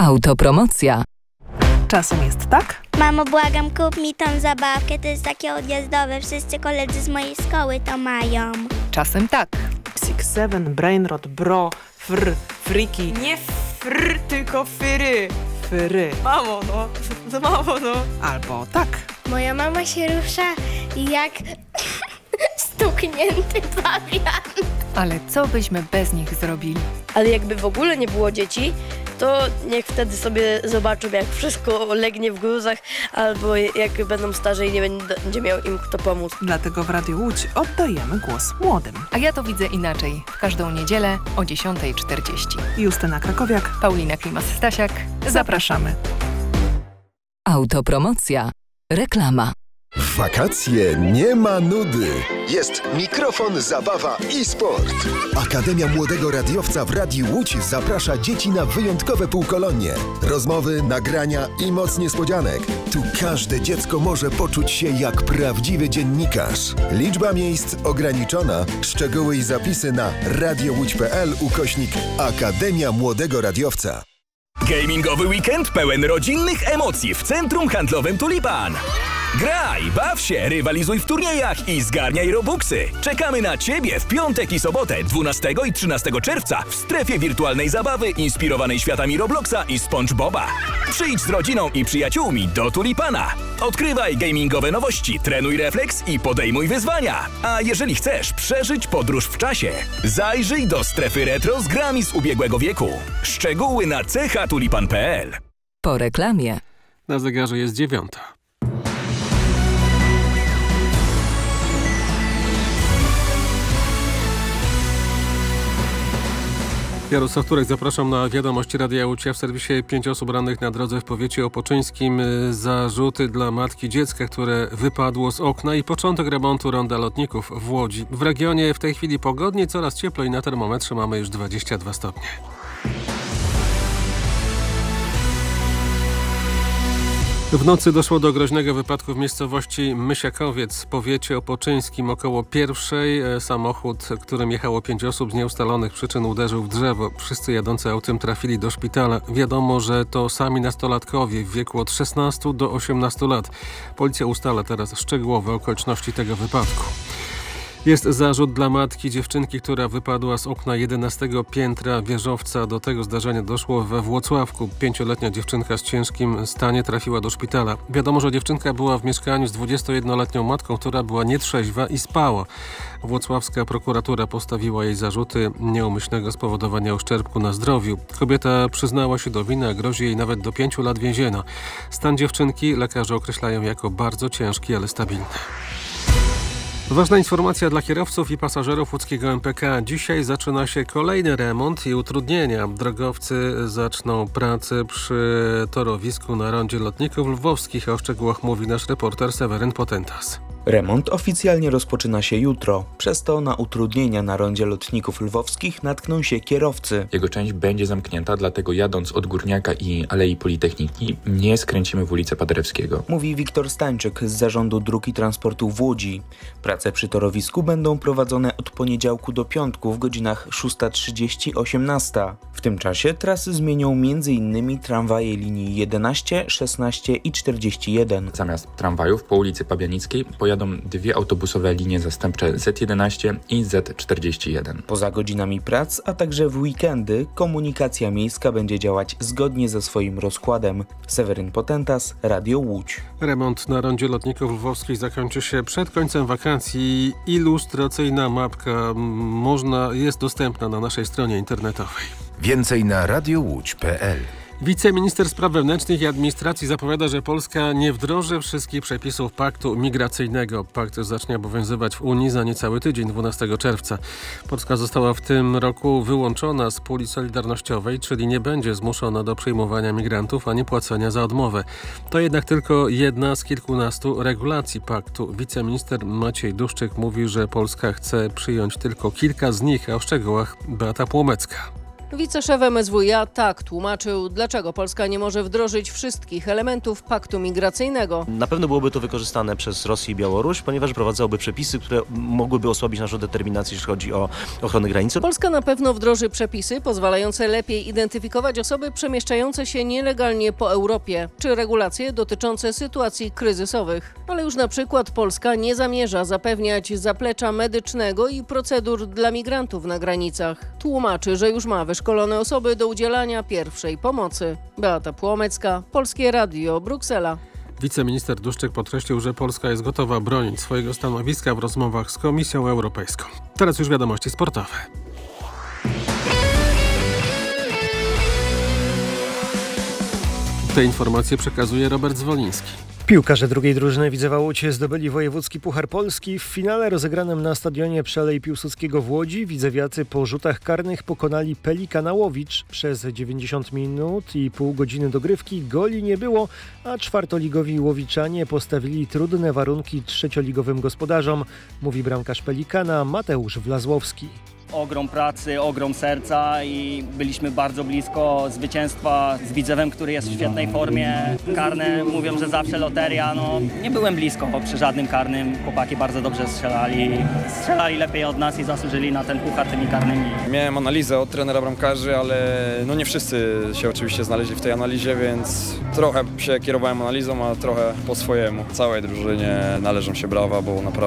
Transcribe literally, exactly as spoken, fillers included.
Autopromocja. Czasem jest tak? Mamo, błagam, kup mi tą zabawkę, to jest takie odjazdowe, wszyscy koledzy z mojej szkoły to mają. Czasem tak. Six Seven, Brainrot, Bro, Fr, Friki. Nie fr, tylko fyry. Fyry. Mamo, no. To mamo, no. Albo tak. Moja mama się rusza jak stuknięty pawian. Ale co byśmy bez nich zrobili? Ale jakby w ogóle nie było dzieci, to niech wtedy sobie zobaczą, jak wszystko legnie w gruzach, albo jak będą starzy i nie będzie miał im kto pomóc. Dlatego w Radiu Łódź oddajemy głos młodym. A ja to widzę inaczej. W każdą niedzielę o dziesiąta czterdzieści. Justyna Krakowiak, Paulina Klimas-Stasiak. Zapraszamy. Autopromocja. Reklama. W wakacje nie ma nudy. Jest mikrofon, zabawa i sport. Akademia Młodego Radiowca w Radiu Łódź zaprasza dzieci na wyjątkowe półkolonie. Rozmowy, nagrania i moc niespodzianek. Tu każde dziecko może poczuć się jak prawdziwy dziennikarz. Liczba miejsc ograniczona. Szczegóły i zapisy na radiowódź.pl ukośnik Akademia Młodego Radiowca. Gamingowy weekend pełen rodzinnych emocji w centrum handlowym Tulipan. Graj, baw się, rywalizuj w turniejach i zgarniaj robuxy. Czekamy na Ciebie w piątek i sobotę dwunastego i trzynastego czerwca w strefie wirtualnej zabawy inspirowanej światami Robloxa i SpongeBoba. Przyjdź z rodziną i przyjaciółmi do Tulipana. Odkrywaj gamingowe nowości, trenuj refleks i podejmuj wyzwania. A jeżeli chcesz przeżyć podróż w czasie, zajrzyj do strefy retro z grami z ubiegłego wieku. Szczegóły na c h tulipan kropka p l. Po reklamie. Na zegarze jest dziewiąta. Jarosław Turek, zapraszam na wiadomości Radia Łódź. W serwisie pięć osób rannych na drodze w powiecie opoczyńskim. Zarzuty dla matki dziecka, które wypadło z okna i początek remontu ronda lotników w Łodzi. W regionie w tej chwili pogodnie, coraz cieplej, na termometrze mamy już dwadzieścia dwa stopnie. W nocy doszło do groźnego wypadku w miejscowości Mysiakowiec w powiecie opoczyńskim. Około pierwszej samochód, którym jechało pięć osób, z nieustalonych przyczyn uderzył w drzewo. Wszyscy jadący autem trafili do szpitala. Wiadomo, że to sami nastolatkowie w wieku od szesnastu do osiemnastu lat. Policja ustala teraz szczegółowe okoliczności tego wypadku. Jest zarzut dla matki dziewczynki, która wypadła z okna jedenastego piętra wieżowca. Do tego zdarzenia doszło we Włocławku. Pięcioletnia dziewczynka z ciężkim stanie trafiła do szpitala. Wiadomo, że dziewczynka była w mieszkaniu z dwudziestojednoletnią matką, która była nietrzeźwa i spała. Włocławska prokuratura postawiła jej zarzuty nieumyślnego spowodowania uszczerbku na zdrowiu. Kobieta przyznała się do winy, a grozi jej nawet do pięciu lat więzienia. Stan dziewczynki lekarze określają jako bardzo ciężki, ale stabilny. Ważna informacja dla kierowców i pasażerów łódzkiego M P K. Dzisiaj zaczyna się kolejny remont i utrudnienia. Drogowcy zaczną pracę przy torowisku na rondzie lotników lwowskich. O szczegółach mówi nasz reporter Seweryn Potentas. Remont oficjalnie rozpoczyna się jutro. Przez to na utrudnienia na rondzie lotników lwowskich natkną się kierowcy. Jego część będzie zamknięta, dlatego jadąc od Górniaka i Alei Politechniki nie skręcimy w ulicę Paderewskiego. Mówi Wiktor Stańczyk z Zarządu Dróg i Transportu w Łodzi. Prace przy torowisku będą prowadzone od poniedziałku do piątku w godzinach szósta trzydzieści do osiemnastej. W tym czasie trasy zmienią między innymi tramwaje linii jedenaście, szesnaście i czterdzieści jeden. Zamiast tramwajów po ulicy Pabianickiej pojadą dwie autobusowe linie zastępcze Z jedenaście i Z czterdzieści jeden. Poza godzinami prac, a także w weekendy komunikacja miejska będzie działać zgodnie ze swoim rozkładem. Seweryn Potentas, Radio Łódź. Remont na rondzie lotników lwowskich zakończy się przed końcem wakacji. Ilustracyjna mapka można jest dostępna na naszej stronie internetowej. Więcej na radiowódź kropka p l. Wiceminister Spraw Wewnętrznych i Administracji zapowiada, że Polska nie wdroży wszystkich przepisów paktu migracyjnego. Pakt zacznie obowiązywać w Unii za niecały tydzień, dwunastego czerwca. Polska została w tym roku wyłączona z puli solidarnościowej, czyli nie będzie zmuszona do przyjmowania migrantów ani płacenia za odmowę. To jednak tylko jedna z kilkunastu regulacji paktu. Wiceminister Maciej Duszczyk mówi, że Polska chce przyjąć tylko kilka z nich, a o szczegółach Beata Płomecka. Wiceszef M S W iA tak tłumaczył, dlaczego Polska nie może wdrożyć wszystkich elementów paktu migracyjnego. Na pewno byłoby to wykorzystane przez Rosję i Białoruś, ponieważ prowadzałoby przepisy, które mogłyby osłabić naszą determinację, jeśli chodzi o ochronę granicy. Polska na pewno wdroży przepisy pozwalające lepiej identyfikować osoby przemieszczające się nielegalnie po Europie, czy regulacje dotyczące sytuacji kryzysowych. Ale już na przykład Polska nie zamierza zapewniać zaplecza medycznego i procedur dla migrantów na granicach. Tłumaczy, że już ma wyszkolone osoby do udzielania pierwszej pomocy. Beata Płomecka, Polskie Radio, Bruksela. Wiceminister Duszczyk podkreślił, że Polska jest gotowa bronić swojego stanowiska w rozmowach z Komisją Europejską. Teraz już wiadomości sportowe. Te informacje przekazuje Robert Zwoliński. Piłkarze drugiej drużyny Widzewa Łódź zdobyli wojewódzki Puchar Polski. W finale rozegranym na stadionie przy Alei Piłsudskiego w Łodzi widzewiacy po rzutach karnych pokonali Pelikana Łowicz. Przez dziewięćdziesiąt minut i pół godziny dogrywki goli nie było, a czwartoligowi Łowiczanie postawili trudne warunki trzecioligowym gospodarzom, mówi bramkarz Pelikana Mateusz Wlazłowski. Ogrom pracy, ogrom serca i byliśmy bardzo blisko zwycięstwa z Widzewem, który jest w świetnej formie. Karne mówią, że zawsze loteria. No, nie byłem blisko przy żadnym karnym. Chłopaki bardzo dobrze strzelali. Strzelali lepiej od nas i zasłużyli na ten puchar tymi karnymi. Miałem analizę od trenera bramkarzy, ale no nie wszyscy się oczywiście znaleźli w tej analizie, więc trochę się kierowałem analizą, a trochę po swojemu. Całej drużynie należą się brawa, bo naprawdę